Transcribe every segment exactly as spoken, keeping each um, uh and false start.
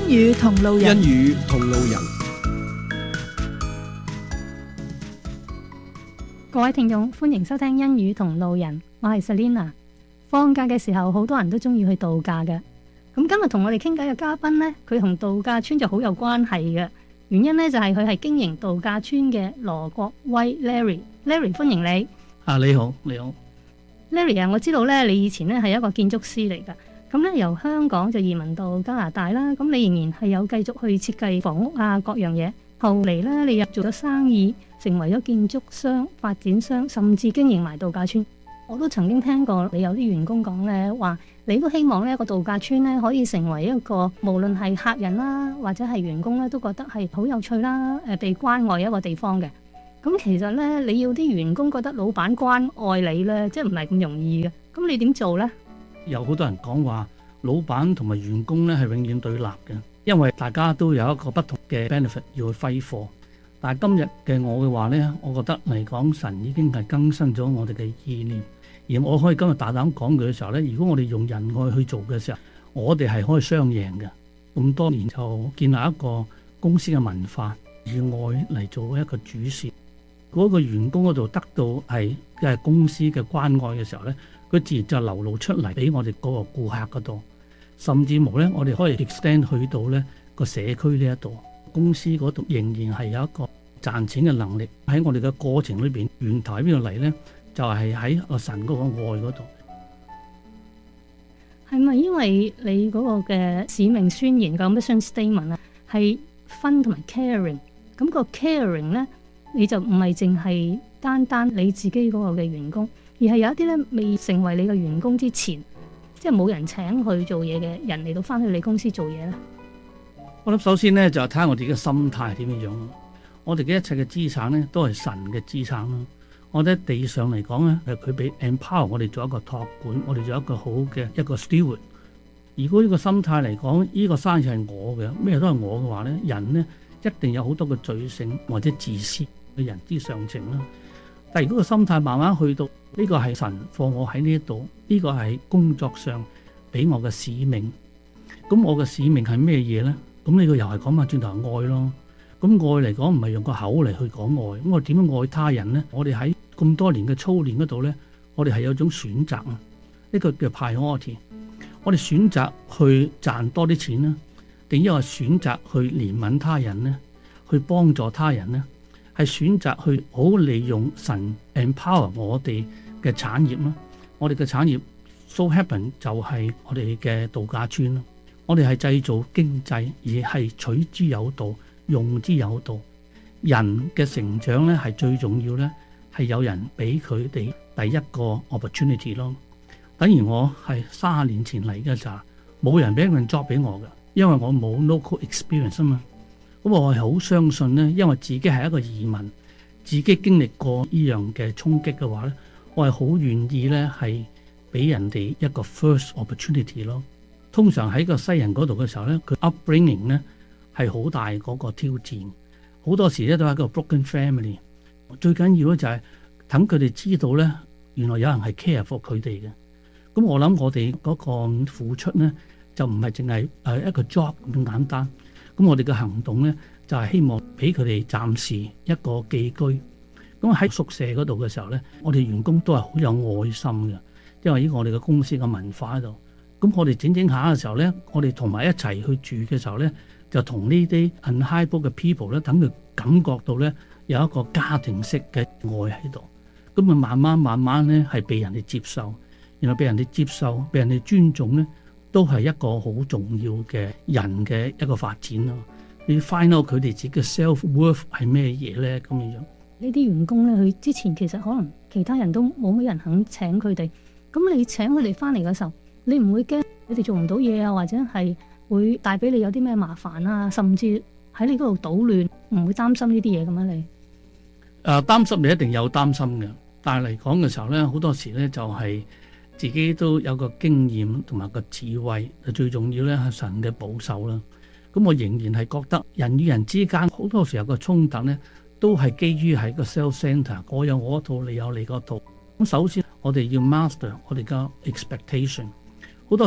語同路人， 英語同路人。 各位聽眾，歡迎收聽英語同路人，我係 Selina。放假嘅時候，好多人都中意去度假嘅。咁今日同我哋傾偈嘅嘉賓呢，佢同度假村就好有關係嘅。原因呢，就係佢係經營度假村嘅羅國威 Larry。Larry， 歡迎你。 啊，你好，你好。 Larry 啊，我知道咧，你以前咧係一個建築師嚟噶，咁咧由香港就移民到加拿大啦，咁你仍然係有繼續去設計房屋啊各樣嘢。後嚟咧，你又做咗生意，成為咗建築商、發展商，甚至經營埋度假村。我都曾經聽過你有啲員工講咧，話你都希望呢一個度假村咧可以成為一個無論係客人啦，或者係員工咧都覺得係好有趣啦，誒被關愛一個地方嘅。咁其實咧，你要啲員工覺得老闆關愛你咧，即係唔係咁容易嘅。咁你點做咧？ 有好多人講話，老闆同埋員工咧係永遠對立嘅，因為大家都有一個不同嘅 benefit 要去揮霍。但係今日嘅我嘅話咧，我覺得嚟講，神已經係更新咗我哋嘅意念，而我可以今日大膽講句嘅時候咧，如果我哋用仁愛去做嘅時候，我哋係可以雙贏嘅。咁多年就建立一個公司嘅文化，以愛嚟做一個主線。嗰個員工嗰度得到係嘅公司嘅關愛嘅時候呢，佢自然就流露出嚟俾我哋嗰個顧客嗰度，甚至乎呢，我哋可以 extend 去到呢個社區呢一度，公司嗰度仍然係有一個賺錢嘅能力。喺我哋嘅過程裏邊，源頭喺邊度嚟呢？就係喺個神嗰個愛嗰度。 係咪因為你嗰個嘅使命宣言個 mission statement 啊，係 fun 同埋 caring？ 咁個 caring 呢，你就唔係淨係單單你自己嗰個嘅員工，而係有一啲咧未成為你嘅員工之前，即係冇人請去做嘢嘅人嚟到翻去你公司做嘢咧。 我諗首先咧就睇下我哋嘅心態點樣樣。我哋嘅一切嘅資產咧都係神嘅資產啦。我覺得地上嚟講咧，佢俾 empower 我哋做一個託管，我哋做一個好嘅一個 steward。如果呢個心態嚟講，呢個生意係我嘅，咩都係我嘅話咧，人咧一定有好多嘅罪性或者自私。人之常情啦，但係如果個心態慢慢去到呢個係神放我喺呢一度，呢個係工作上俾我嘅使命。咁我嘅使命係咩嘢呢？咁呢個又係講翻轉頭愛咯。咁愛嚟講唔係用個口嚟去講愛，咁我點樣愛他人呢？我哋喺咁多年嘅操練嗰度呢，我哋係有種選擇啊。呢個叫 priority。我哋選擇去賺多啲錢呢，定因為選擇去憐憫他人呢，去幫助他人呢？係選擇去好利用神 empower 我哋嘅產業啦，我哋嘅產業 so happen 就係我哋嘅度假村啦。我哋係製造經濟，而係取之有道，用之有道。人嘅成長咧係最重要咧，係有人俾佢哋第一個 opportunity 咯。等於我係三十年前嚟嘅時候，冇人俾一份 job 俾我嘅，因為我冇 local experience 啊嘛。咁我係好相信呢，因為自己係一個移民，自己經歷過呢樣嘅衝擊嘅話呢，我係好願意呢係俾人哋一個 first opportunity 咯。通常喺個西人嗰度嘅時候呢，佢 upbringing 呢係好大嗰個挑戰，好多時呢都係一個 broken family。最緊要呢就係等佢哋知道呢，原來有人係 care for 佢哋嘅。咁我諗我哋嗰個付出呢，就唔係淨係誒一個 job 咁簡單。咁我哋嘅行動呢，就係希望俾佢哋暫時一個寄居。咁喺宿舍嗰度嘅時候呢，我哋員工都係好有愛心嘅，因為呢個我哋嘅公司嘅文化喺度。咁我哋整整下嘅時候呢，我哋同埋一齊去住嘅時候呢，就同呢啲 unattainable 嘅 people 呢，等佢感覺到呢有一個家庭式嘅愛喺度。咁啊，慢慢慢慢呢係被人哋接受，然後被人哋接受，被人哋尊重呢，都係一個好重要嘅人嘅一個發展咯。你 find out 佢哋自己嘅 self worth 係咩嘢咧？咁樣樣呢啲員工咧，佢之前其實可能其他人都冇乜人肯請佢哋。咁你請佢哋翻嚟嘅時候，你唔會驚你哋做唔到嘢啊，或者係會帶俾你有啲咩麻煩啊？甚至喺你嗰度搗亂，唔會擔心呢啲嘢咁樣你？ 誒，擔心你一定有擔心嘅，但係嚟講嘅時候咧，好多時咧就係自己都有個經驗同埋個智慧，最重要咧係神嘅保守啦。咁我仍然係覺得人與人之間好多時候個衝突咧，都係基於喺個 self center， 我有我一套，你有你嗰套。咁首先我哋要 master 我哋嘅 expectation。好多時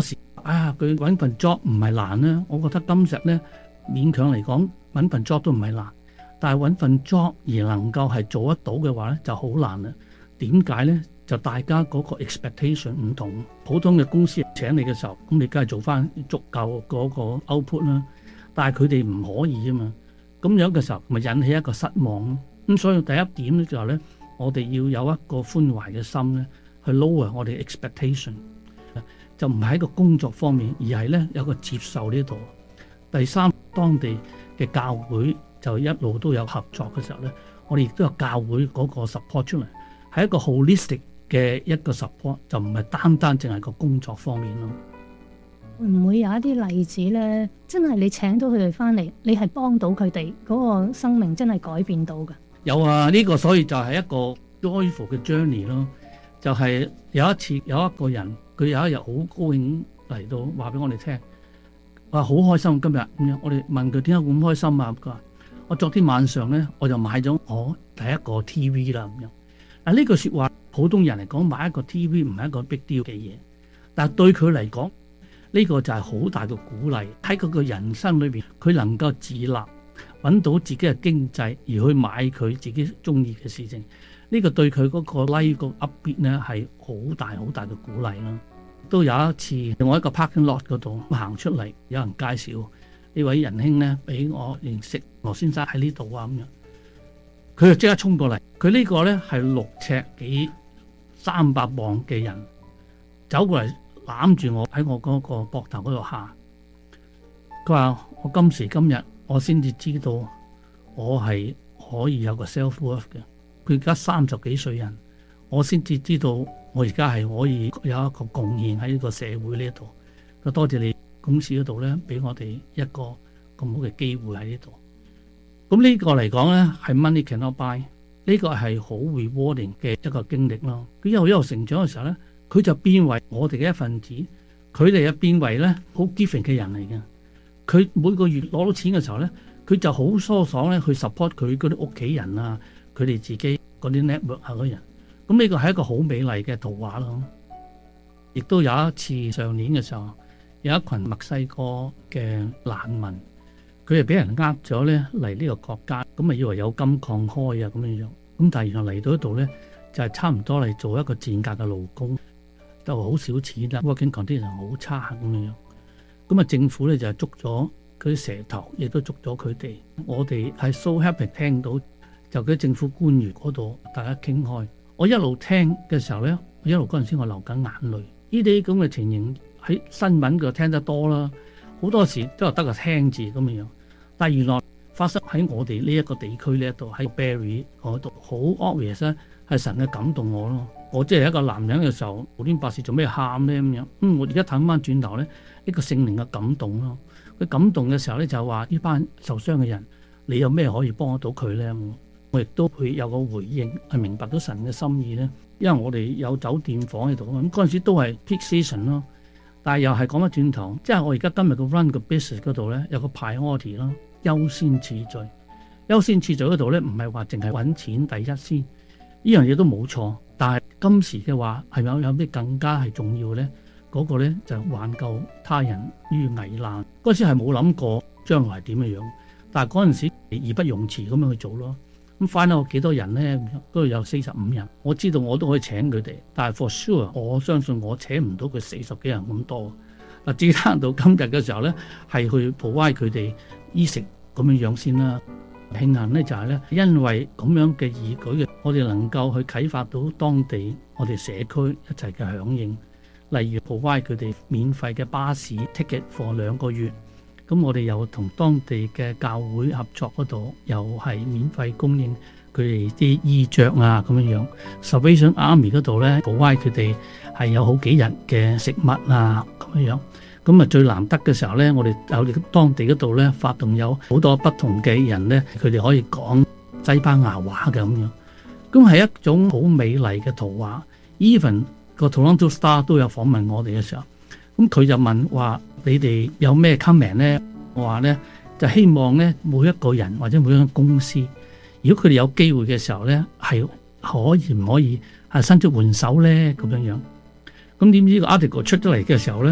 啊，佢揾份 job 唔係難咧。我覺得今時咧勉強嚟講揾份 job 都唔係難，但係揾份 job 而能夠係做得到嘅話咧就好難啦。點解咧？就大家嗰個 expectation 唔同，普通嘅公司請你嘅時候，咁你梗係做翻足夠嗰個 output 啦。但係佢哋唔可以啊嘛，咁樣嘅時候咪引起一個失望咯。咁所以第一點咧就係咧，我哋要有一個寬懷嘅心咧，去 lower 我哋 expectation， 就唔係喺個工作方面，而係咧有個接受呢度。第三，當地嘅教會就一路都有合作嘅時候咧，我哋亦都有教會嗰個 support 出嚟，係一個 holistic 嘅一個 support， 就唔係單單淨係個工作方面咯。 會唔會有一啲例子咧？真係你請到佢哋翻嚟，你係幫到佢哋嗰個生命，真係改變到噶？有啊，呢個所以就係一個 joyful 嘅 journey 咯。就係有一次有一個人，佢有一日好高興嚟到話俾我哋聽，話好開心今日咁樣。我哋問佢點解咁開心啊？佢話我昨天晚上咧，我就買咗我第一個 T V 啦咁樣。嗱，呢句說話普通人嚟講買一個 T V 唔係一個 big deal 嘅嘢，但係對佢嚟講呢個就係好大嘅鼓勵。喺佢嘅人生裏邊，佢能夠自立，揾到自己嘅經濟而去買佢自己中意嘅事情，呢個對佢嗰個 life 個 upbeat 咧係好大好大嘅鼓勵啦。都有一次我喺個 parking lot 嗰度行出嚟，有人介紹呢位仁兄咧俾我認識，羅先生喺呢度啊咁樣。佢就即刻衝過嚟，佢呢個咧係六尺幾三百磅嘅人，走過嚟攬住我喺我嗰個膊頭嗰度喊。佢話我今時今日我先至知道我係可以有個 self worth 嘅。佢而家三十幾歲人，我先至知道我而家係可以有一個貢獻喺呢個社會呢度。咁多謝你公司嗰度咧，俾我哋一個咁好嘅機會喺呢度。咁呢個嚟講咧，係 money cannot buy，呢個係好 rewarding 嘅一個經歷咯。佢一路一路成長嘅時候咧，佢就變為我哋嘅一份子，佢哋又變為咧好 giving 嘅人嚟嘅。佢每個月攞到錢嘅時候咧，佢就好疏爽咧去 support 佢嗰啲屋企人啊，佢哋自己嗰啲 network 啊嗰人。咁呢個係一個好美麗嘅圖畫咯。亦都有一次上年嘅時候，有一群墨西哥嘅難民，佢哋俾人呃咗咧嚟呢個國家，咁啊以為有金礦開啊咁樣樣，咁但係原來嚟到呢度咧就係差唔多嚟做一個賤格嘅勞工，就好少錢啦 ，working condition 好差咁樣樣。咁啊政府咧就係捉咗佢啲蛇頭，亦都捉咗佢哋。我哋係 so happy 聽到，就佢政府官員嗰度大家傾開。我一路聽嘅時候咧，一路嗰陣時我流緊眼淚。呢啲咁嘅情形喺新聞度聽得多啦，好多時都係得個聽字咁樣樣。但係原來發生喺我哋呢一個地區呢一度喺 Barrie 嗰度，好 obvious 咧，係神嘅感動我咯。我即係一個男人嘅時候，無端白事做咩喊咧咁樣？嗯，我而家睇翻轉頭咧，呢個聖靈嘅感動咯。佢感動嘅時候咧，就係話呢班受傷嘅人，你有咩可以幫得到佢咧？我亦都會有個回應，係明白到神嘅心意咧。因為我哋有酒店房喺度，咁嗰陣時都係 peak season 咯。但係又係講翻轉頭，即係我而家今日個 run 個 business 嗰度咧，有個 priority 咯，優先次序。優先次序嗰度咧，唔係話淨係揾錢第一先，呢樣嘢都冇錯。但係今時嘅話係咪有有啲更加係重要咧？嗰、那個咧就係挽救他人於危難。嗰陣時係冇諗過將來係點嘅樣，但係嗰陣時義不容辭咁樣去做咯。咁翻到幾多人咧？嗰度有四十五人，我知道我都可以請佢哋，但係 for sure 我相信我請唔到佢四十幾人咁多。嗱，至單到今日嘅時候咧，係去 provide佢哋衣食咁樣樣先啦。慶幸咧就係咧，因為咁樣嘅義舉嘅，我哋能夠去啟發到當地我哋社區一齊嘅響應，例如 provide 佢哋免費嘅巴士 ticket for 兩個月。咁我哋又同當地嘅教會合作嗰度，又係免費供應佢哋啲衣着啊咁樣樣。Salvation Army 嗰度咧，provide佢哋係有好幾日嘅食物啊咁樣樣。咁啊最難得嘅時候咧，我哋有哋當地嗰度咧發動有好多不同嘅人咧，佢哋可以講西班牙話嘅咁樣。咁係一種好美麗嘅圖畫。Even 個 Toronto Star 都有訪問我哋嘅時候，咁佢就問話：你哋有咩 comment 咧？我話咧就希望咧每一個人或者每一間公司，如果佢哋有機會嘅時候咧，係可以唔可以係伸出援手咧咁樣樣。咁點知個 article 出咗嚟嘅時候咧，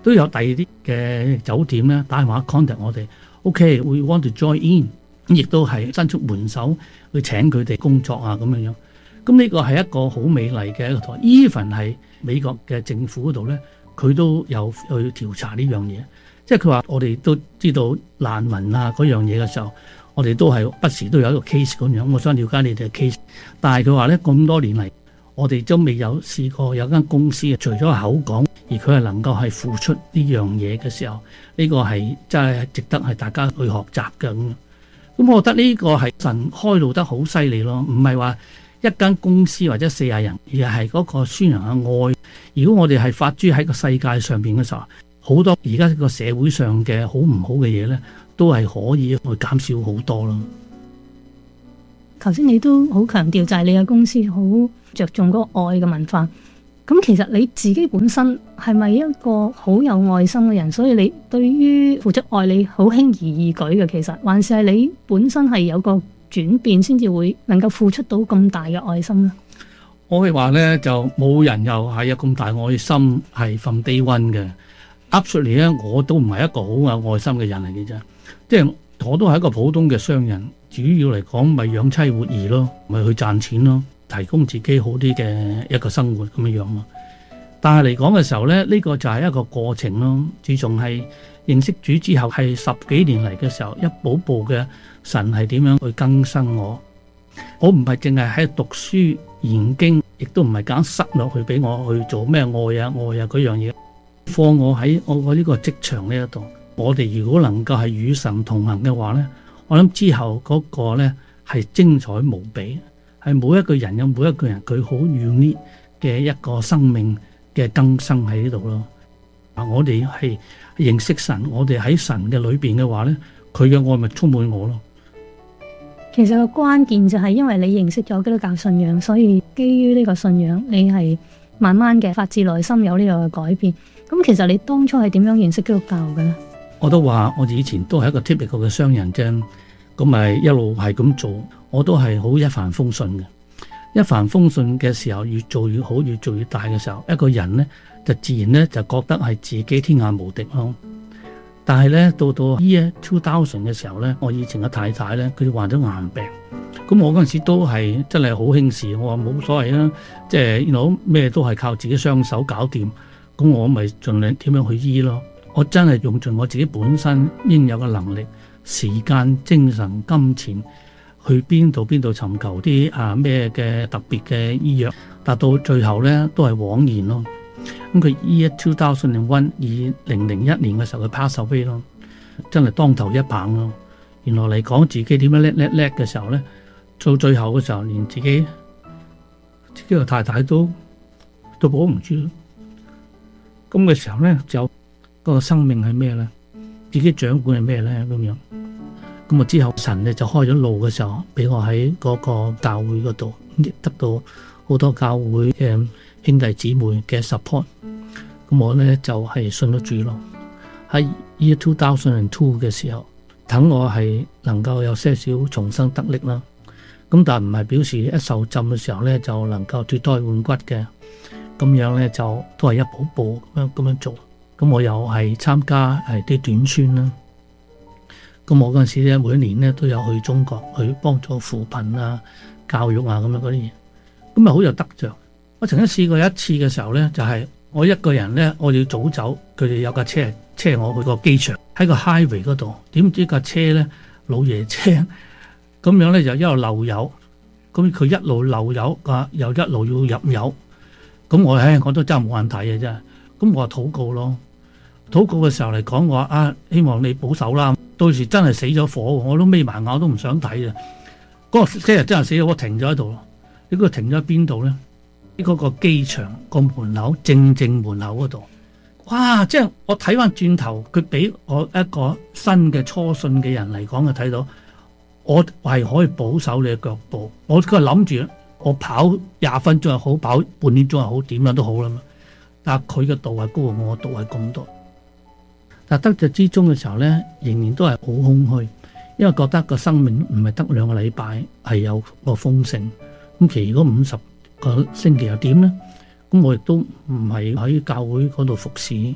都有第二啲嘅酒店咧打電話 contact 我哋 ，OK，we want to join in， 亦都係伸出援手去請佢哋工作啊咁樣樣。咁呢個係一個好美麗嘅一個台 even 係美國嘅政府嗰度咧，佢都有去調查呢樣嘢。即係佢話我哋都知道難民啊嗰樣嘢嘅時候，我哋都係不時都有一個 case 咁樣。我想了解你哋嘅 case， 但係佢話咧咁多年嚟，我哋都未有試過有間公司除咗口講，而佢係能夠係付出呢樣嘢嘅時候，呢個係真係值得係大家去學習嘅咁。咁我覺得呢個係神開路得好犀利咯，唔係話一間公司或者四廿人，而係嗰個宣揚嘅愛。如果我哋係發諸喺個世界上邊嘅時候，好多而家個社會上嘅好唔好嘅嘢呢，都係可以去減少好多咯。 頭先你都好強調就係你嘅公司好着重嗰個愛嘅文化。咁其實你自己本身係咪一個好有愛心嘅人？所以你對於付出愛你好輕而易舉嘅，其實還是係你本身係有個轉變先至會能夠付出到咁大嘅愛心呢？ 我會話呢，就冇人又係有咁大愛心係 from day one 嘅。Absolutely 咧，我都唔係一個好有愛心嘅人嚟嘅啫，即係我都係一個普通嘅商人，主要嚟講咪養妻活兒咯，咪去賺錢咯，提供自己好啲嘅一個生活咁樣樣咯。但係嚟講嘅時候咧，呢個就係一個過程咯。自從係認識主之後，係十幾年嚟嘅時候，一步步嘅神係點樣去更新我。我唔係淨係喺讀書研經，亦都唔係揀塞落去俾我去做咩愛啊愛啊嗰樣嘢。放我喺我個呢個職場呢一度，我哋如果能夠係與神同行嘅話呢，我諗之後嗰個呢係精彩無比，係每一個人有每一個人佢好 unique 嘅一個生命嘅更新喺呢度咯。啊，我哋係認識神，我哋喺神嘅裏邊嘅話呢，佢嘅愛咪充滿我咯。 其實個關鍵就係因為你認識咗基督教信仰，所以基於呢個信仰，你係慢慢嘅發自內心有呢個嘅改變。咁其實你當初係點樣認識基督教嘅咧？我都話我以前都係一個 typical 嘅商人啫，咁咪一路係咁做，我都係好一帆風順嘅。一帆風順嘅時候，越做越好，越做越大嘅時候，一個人呢就自然呢就覺得係自己天下無敵咯。但係呢，到到 year two thousand 嘅時候呢，我以前嘅太太呢，佢患咗癌病，咁我嗰陣時都係真係好輕視，我話冇所謂啦，即係you know咩都係靠自己雙手搞掂。咁我咪盡量點樣去醫咯？我真係用盡我自己本身應有嘅能力、時間、精神、金錢，去邊度邊度尋求啲啊咩嘅特別嘅醫藥，達到最後呢都係枉然咯。咁佢 year two thousand one 二零零一年嘅時候佢 pass away 咯，真係當頭一棒咯。原來嚟講自己點樣叻叻叻嘅時候呢，到最後嘅時候連自己自己個太太都都保唔住。咁嘅時候咧，就嗰個生命係咩咧？自己掌管係咩咧？咁樣咁啊之後神咧就開咗路嘅時候，俾我喺嗰個教會嗰度，亦得到好多教會嘅兄弟姊妹嘅 support。咁我咧就係信咗主咯。喺 year two thousand two 嘅時候，等我係能夠有些少重生得力啦。咁但係唔係表示一受浸嘅時候咧就能夠脫胎換骨嘅。咁樣咧就都係一步步咁樣咁樣做。咁我又係參加係啲短宣啦。咁我嗰陣時咧每一年咧都有去中國去幫助扶貧啊、教育啊咁樣嗰啲嘢。咁啊好有得着。我曾經試過一次嘅時候咧，就係、是、我一個人咧，我要早走，佢哋有架車車我去個機場，喺個 highway 嗰度。點知架車咧老爺車咁樣咧就一路漏油，咁佢一路漏油啊，又一路要入油。咁我唉，我都真係冇眼睇嘅啫。咁我話禱告咯，禱告嘅時候嚟講，我話啊，希望你保守啦。到時真係死咗火，我都眯埋眼都唔想睇啊。嗰、那個車真係死咗，我停咗喺度咯。你、這、嗰個停咗喺邊度咧？喺嗰個機場個門口，正正門口嗰度。哇！即係我睇翻轉頭，佢俾我一個新嘅初信嘅人嚟講，就睇到我係可以保守你嘅腳步。我佢諗住。我跑廿分鐘又好，跑半點鐘又好，點樣都好啦嘛。但係佢嘅道係高過我嘅道係咁多。但係得着之中嘅時候咧，仍然都係好空虛，因為覺得個生命唔係得兩個禮拜係有個豐盛。咁其餘嗰五十個星期又點咧？咁我亦都唔係喺教會嗰度服侍。咁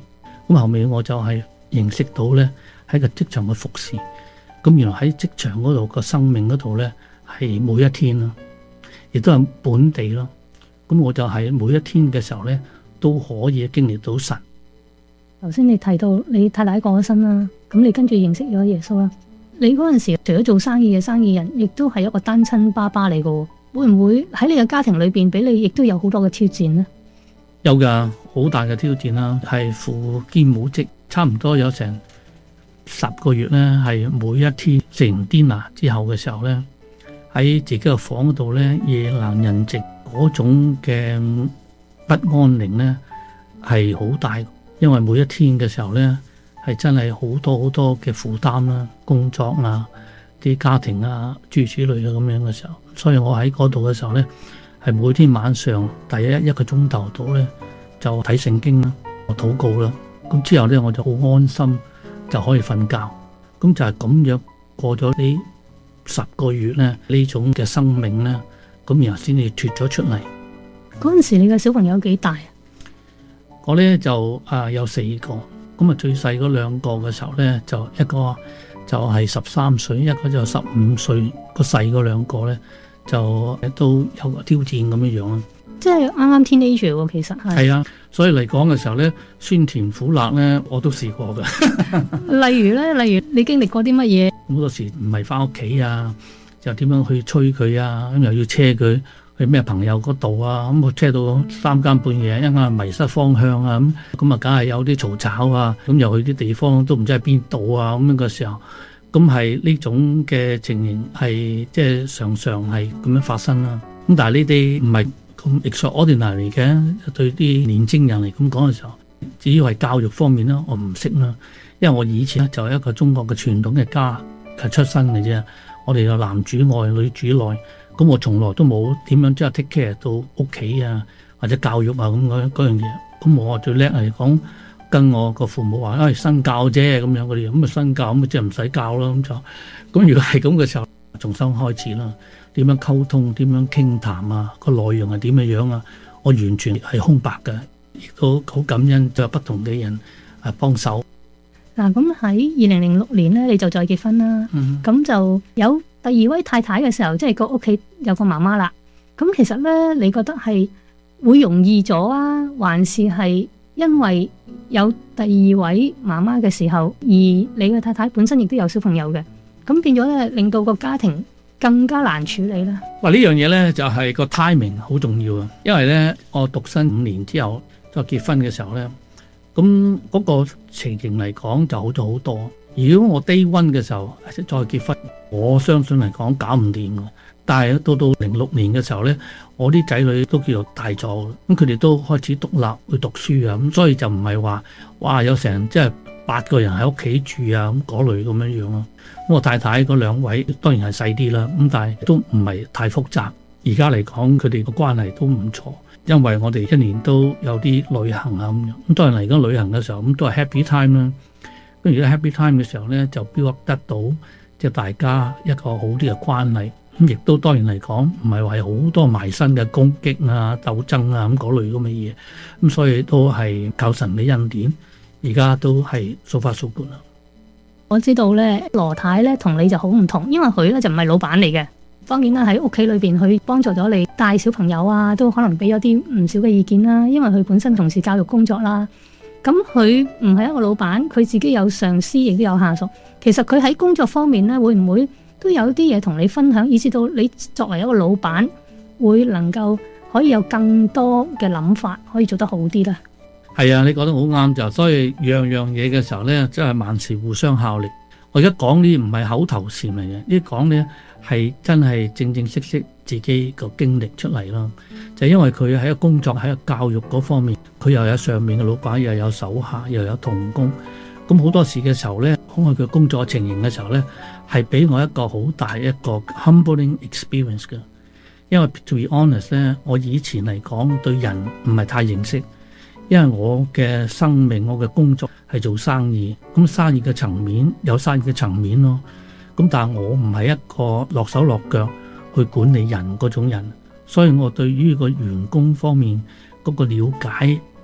咁後尾我就係認識到呢，喺個職場嘅服侍，咁原來喺職場嗰度個生命嗰度呢，係每一天咯，亦都係本地咯。咁我就係每一天嘅時候呢，都可以經歷到神。 頭先你提到你太太過咗身啦，咁你跟住認識咗耶穌啦。你嗰陣時除咗做生意嘅生意人，亦都係一個單親爸爸嚟嘅，會唔會喺你嘅家庭裏邊俾你亦都有好多嘅挑戰呢？ 有噶，好大嘅挑戰啦，係父兼母職，差唔多有成十個月呢，係每一天食完 dinner 之後嘅時候呢，喺自己嘅房嗰度呢，夜闌人靜嗰種嘅不安寧呢，係好大，因為每一天嘅時候呢，係真係好多好多嘅負擔啦，工作啊，啲家庭啊，諸如此類嘅咁樣嘅時候，所以我喺嗰度嘅時候呢，係每天晚上第一一個鐘頭度呢，就睇聖經啦，我禱告啦，咁之後呢，我就好安心就可以瞓覺，咁就係咁樣過咗呢十個月呢，呢種嘅生命呢，咁然後先至脫咗出嚟。 嗰陣時你嘅小朋友幾大啊？ 我呢就啊有四個，咁啊最細嗰兩個嘅時候呢，就一個就係十三歲，一個就十五歲，個細嗰兩個呢，就都有個挑戰咁樣樣啦。 即係啱啱 teenager 喎，其實係。係啊，所以嚟講嘅時候呢，酸甜苦辣呢，我都試過㗎。 例如呢，例如你經歷過啲乜嘢？ 好多時唔係翻屋企啊，就點樣去催佢啊，咁又要車佢去咩朋友嗰度啊，咁我車到三更半夜，一陣間迷失方向啊，咁咁啊，梗係有啲嘈吵啊，咁又去啲地方都唔知喺邊度啊，咁樣嘅時候，咁係呢種嘅情形係即係常常係咁樣發生啦。咁但係呢啲唔係咁 extraordinary 嘅，對啲年青人嚟咁講嘅時候，至於係教育方面啦，我唔識啦，因為我以前咧就係一個中國嘅傳統嘅家係出身嘅啫，我哋有男主外女主內。咁我從來都冇點樣即係 take care 到屋企啊，或者教育啊咁嗰嗰樣嘢。咁我最叻係講跟我個父母話，唉、哎，身教啫咁樣嗰啲，咁啊身教咁啊即係唔使教咯咁就。咁如果係咁嘅時候，重新開始啦，點樣溝通，點樣傾談啊，個內容係點樣樣啊，我完全係空白嘅，亦都好感恩就有不同嘅人啊幫手。嗱，咁喺二零零六年咧，你就再結婚啦，咁、嗯、就有第二位太太嘅時候，即係個屋企有個媽媽啦。咁其實咧，你覺得係會容易咗啊，還是係因為有第二位媽媽嘅時候，而你嘅太太本身亦都有小朋友嘅，咁變咗咧，令到個家庭更加難處理咧？哇！呢樣嘢咧就係個 timing 好重要啊，因為咧我獨身五年之後再結婚嘅時候咧。咁嗰個情形嚟講就好咗好多。如果我 day one 嘅時候再結婚，我相信嚟講搞唔掂嘅。但係到到零六年嘅時候呢，我啲仔女都叫做大咗，咁佢哋都開始獨立去讀書啊，咁所以就唔係話哇有成即係八個人喺屋企住啊咁嗰類咁樣樣咯。咁我太太嗰兩位當然係細啲啦，咁但係都唔係太複雜。而家嚟講佢哋個關係都唔錯。因為我哋一年都有啲旅行啊咁樣，咁當然嚟講旅行嘅時候咁都係 happy time 啦。跟住咧 happy time 嘅時候咧就 build up 得到即係大家一個好啲嘅關係。咁亦都當然嚟講唔係話好多埋身嘅攻擊啊、鬥爭啊咁嗰類咁嘅嘢。咁所以都係靠神嘅恩典，而家都係 so far so good啦。我知道咧羅太咧同你就好唔同，因為佢咧就唔係老闆嚟嘅。當然啦，喺屋企裏邊，佢幫助咗你帶小朋友啊，都可能俾咗啲唔少嘅意見啦。因為佢本身從事教育工作啦，咁佢唔係一個老闆，佢自己有上司，亦都有下屬。其實佢喺工作方面咧，會唔會都有啲嘢同你分享，以至到你作為一個老闆，會能夠可以有更多嘅諗法，可以做得好啲咧？係啊，你講得好啱就，所以樣樣嘢嘅時候咧，真係萬事互相效力。我而家講呢唔係口頭禪嚟嘅，呢講呢係真係正正式式自己個經歷出嚟咯。就係因為佢喺個工作喺個教育嗰方面，佢又有上面嘅老闆，又有手下，又有同工。咁好多時嘅時候呢，講佢工作情形嘅時候呢，係俾我一個好大一個 humbling experience 嘅。因為 to be honest 呢，我以前嚟講對人唔係太認識。因為我嘅生命，我嘅工作係做生意，咁生意嘅層面有生意嘅層面咯。咁但係我唔係一個落手落腳去管理人嗰種人，所以我對於個員工方面嗰個了解或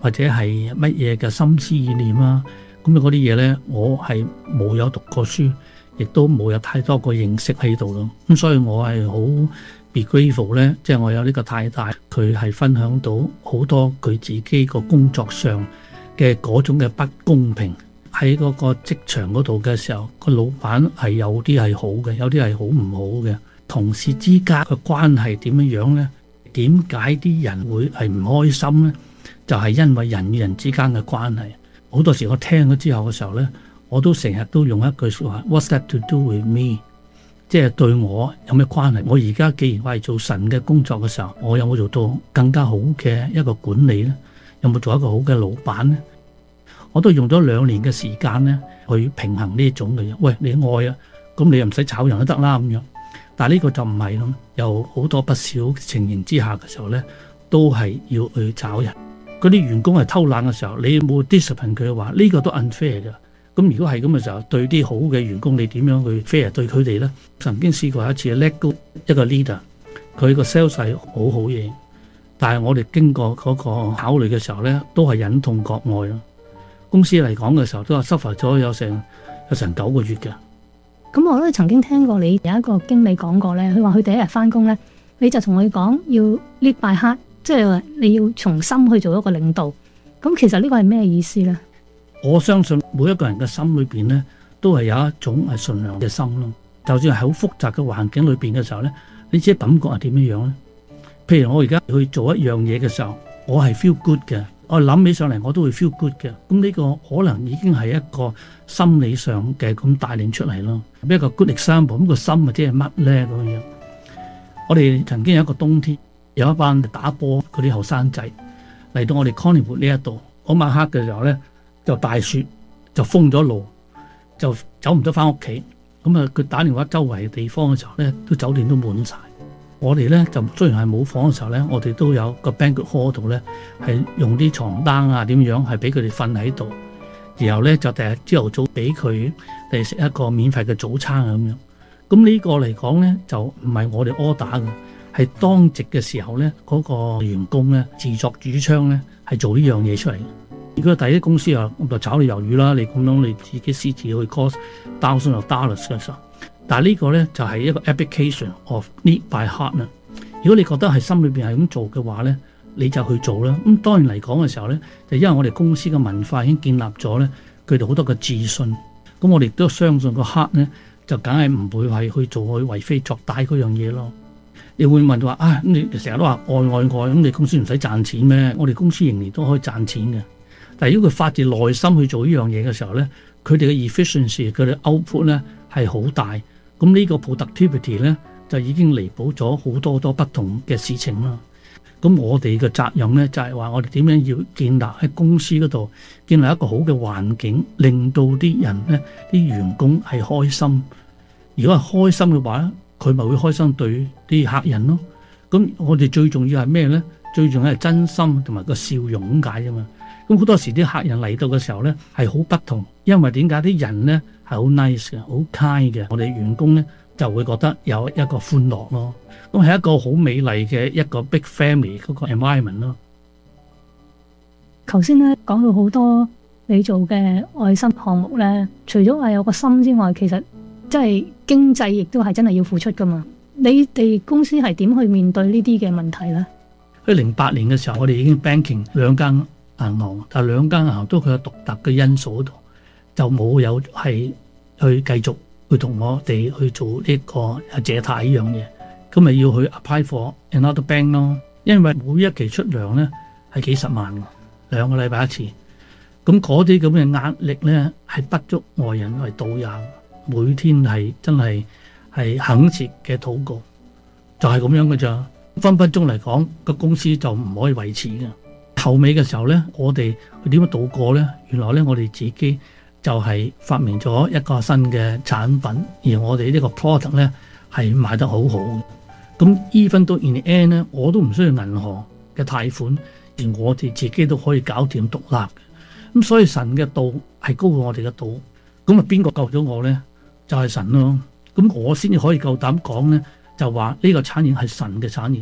或者係乜嘢嘅心思意念啊，咁嗰啲嘢呢，我係冇有讀過書，亦都冇有太多個認識喺度咯。咁所以我係好 be grateful 咧，即係我有呢個太太，佢係分享到好多佢自己個工作上嘅嗰種嘅不公平。喺嗰個職場嗰度嘅時候，個老闆係有啲係好嘅，有啲係好唔好嘅。同事之間嘅關係點樣樣呢？點解啲人會係唔開心呢？就係因為人與人之間嘅關係。好多時我聽咗之後嘅時候呢，我都成日都用一句說話 What's that to do with me？ 即係對我有咩關係？我而家既然我係做神嘅工作嘅時候，我有冇做到更加好嘅一個管理呢？有冇做一個好嘅老闆呢？我都用咗兩年嘅時間咧，去平衡呢種嘅嘢。喂，你愛啊，咁你又唔使炒人都得啦咁樣。但係呢個就唔係咯，有好多不少情形之下嘅時候咧，都係要去炒人。嗰啲員工係偷懶嘅時候，你有冇 discipline 佢嘅話，呢個都 unfair 嘅。咁如果係咁嘅時候，對啲好嘅員工，你點樣去 fair 對佢哋咧？曾經試過一次 let go 一個 leader，佢個 sales 係好好嘢，但係我哋經過嗰個考慮嘅時候咧，都係忍痛割愛咯。公司嚟講嘅時候都係 suffer 咗有成有成九個月嘅。 咁我都曾經聽過你有一個經理講過咧，佢話佢第一日翻工咧，你就同佢講要 lead by heart，即係話你要從心去做一個領導。咁其實呢個係咩意思咧？ 我相信每一個人嘅心裏邊咧，都係有一種係純良嘅心咯。就算係好複雜嘅環境裏邊嘅時候咧，你自己感覺係點樣樣咧？譬如我而家去做一樣嘢嘅時候，我係 feel good 嘅。我諗起上嚟，我都會 feel good 嘅。咁呢個可能已經係一個心理上嘅咁帶領出嚟咯。一個 good example，咁個心或者係乜咧咁樣？我哋曾經有一個冬天，有一班打波嗰啲後生仔嚟到我哋 Connie 呢一度，嗰晚黑嘅時候咧，就大雪，就封咗路，就走唔得翻屋企。咁啊，佢打電話周圍嘅地方嘅時候咧，都酒店都滿晒。我哋咧就雖然係冇房嘅時候咧，我哋都有個 banquet hall 度咧，係用啲床單啊點樣，係俾佢哋瞓喺度，然後咧就第日朝頭早俾佢哋食一個免費嘅早餐啊咁樣。咁呢個嚟講咧就唔係我哋 order 嘅，係當值嘅時候咧嗰個員工咧自作主張咧係做呢樣嘢出嚟。如果第一公司啊，咁就炒你魷魚啦，你咁樣你自己私自去 cost thousands of dollars 嘅時候。但係呢個咧就係一個 application of lead by heart 啦。如果你覺得係心裏邊係咁做嘅話咧，你就去做啦。咁當然嚟講嘅時候咧，就因為我哋公司嘅文化已經建立咗咧，佢哋好多嘅自信。咁我哋都相信個 heart 咧，就梗係唔會係去做去為非作歹嗰樣嘢咯。你會問話啊，咁你成日都話愛愛愛，咁你公司唔使賺錢咩？我哋公司仍然都可以賺錢嘅。但係如果佢發自內心去做呢樣嘢嘅時候咧，佢哋嘅 efficiency 佢哋 output 咧係好大。咁呢個 productivity 咧就已經彌補咗好多多不同嘅事情啦。咁我哋嘅責任咧就係話我哋點樣要建立喺公司嗰度建立一個好嘅環境，令到啲人咧啲員工係開心。如果係開心嘅話咧，佢咪會開心對啲客人咯。咁我哋最重要係咩咧？最重要係真心同埋個笑容咁解啫嘛。咁好多時啲客人嚟到嘅時候咧係好不同，因為點解啲人咧係好 nice 嘅，好 kind 嘅，我哋員工咧就會覺得有一個歡樂咯。咁係一個好美麗嘅一個 big family 嗰個 environment 咯。 頭先咧講到好多你做嘅愛心項目咧，除咗話有個心之外，其實即係經濟亦都係真係要付出噶嘛。你哋公司係點去面對呢啲嘅問題咧？ 喺零八年嘅時候，我哋已經 banking 兩間銀行，但係兩間銀行都佢有獨特嘅因素喺度，就冇有係去繼續去同我哋去做呢個借貸呢樣嘢，咁咪要去 apply for another bank 咯。因為每一期出糧咧係幾十萬，兩個禮拜一次，咁嗰啲咁嘅壓力咧係不足外人為道也。每天係真係係懇切嘅禱告，就係咁樣嘅咋。分分鐘嚟講，個公司就唔可以維持嘅。後尾嘅時候咧，我哋去點樣度過咧？原來咧，我哋自己就係發明咗一個新嘅產品，而我哋呢個 product 咧係賣得好好嘅。咁 even 到 in the end 咧，我都唔需要銀行嘅貸款，而我哋自己都可以搞掂獨立嘅。咁所以神嘅道係高過我哋嘅道。咁啊，邊個救咗我咧？就係神咯。咁我先至可以夠膽講咧，就話呢個產業係神嘅產業。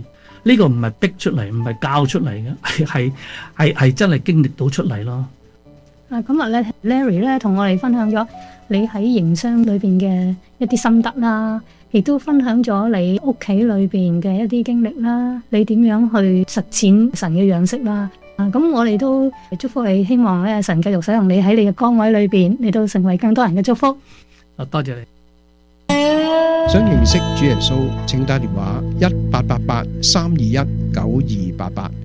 呢個唔係逼出嚟，唔係教出嚟嘅，係係係係真係經歷到出嚟咯。 啊，今日咧 Larry 咧同我哋分享咗你喺營商裏邊嘅一啲心得啦，亦都分享咗你屋企裏邊嘅一啲經歷啦，你點樣去實踐神嘅樣式啦。啊，咁我哋都祝福你，希望咧神繼續使用你喺你嘅崗位裏邊，你都成為更多人嘅祝福。 啊，多謝你。 想認識主耶穌，請打電話一八八八三二一九二八八。